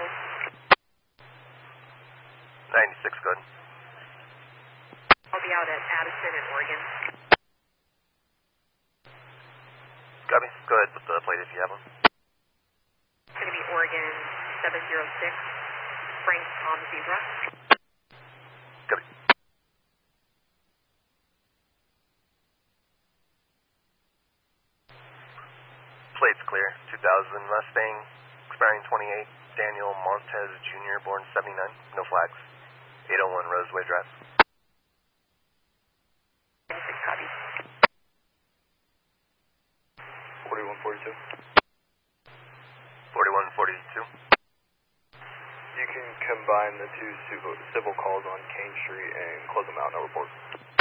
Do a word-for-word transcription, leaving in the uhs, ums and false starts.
vehicle? ninety-six, good. I'll be out at Addison and Oregon. Copy. Go ahead with the plate if you have one. It's going to be Oregon seven zero six, Frank Tom Zebra. Copy. Plate's clear. two thousand Mustang, expiring twenty-eight. Daniel Montez Junior, born seventy-nine. No flags. eight oh one Roseway Drive. ninety-six, copy. forty-one forty-two. forty-one forty-two. You can combine the two civil, civil calls on Kane Street and close them out, no report.